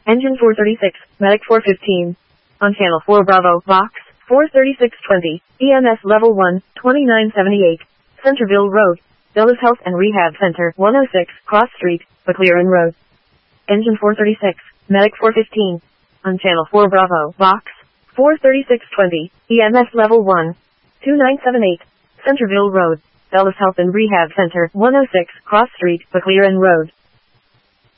Engine 436, Medic 415. On Channel 4 Bravo, Box 43620, EMS Level 1, 2978, Centerville Road, Dulles Health and Rehab Center, 106, Cross Street, McLaren Road. Engine 436, Medic 415. On Channel 4 Bravo, Box 43620, EMS Level 1, 2978, Centerville Road, Dulles Health and Rehab Center, 106, Cross Street, McLaren Road.